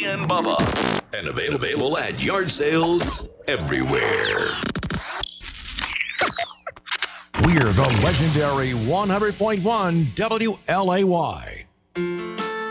and Bubba. And available at yard sales everywhere. We're the legendary 100.1 WLAY.